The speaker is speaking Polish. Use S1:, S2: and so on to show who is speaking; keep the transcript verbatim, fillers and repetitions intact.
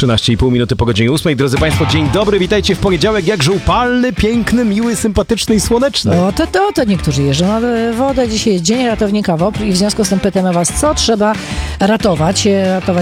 S1: trzynaście i pół minuty po godzinie ósmej. Drodzy Państwo, dzień dobry, witajcie w poniedziałek, jakże upalny, piękny, miły, sympatyczny i słoneczny.
S2: O, to, to, to niektórzy jeżdżą na wodę. Dzisiaj jest Dzień Ratownika W O P R i w związku z tym pytamy Was, co trzeba ratować. Ratować